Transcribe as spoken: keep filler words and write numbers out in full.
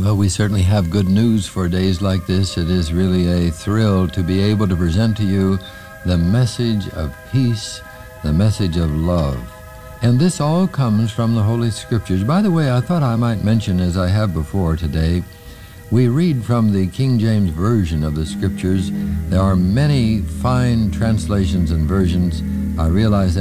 Well, we certainly have good news for days like this. It is really a thrill to be able to present to you the message of peace, the message of love. And this all comes from the Holy Scriptures. By the way, I thought I might mention, as I have before today, we read from the King James Version of the Scriptures. There are many fine translations and versions. I realize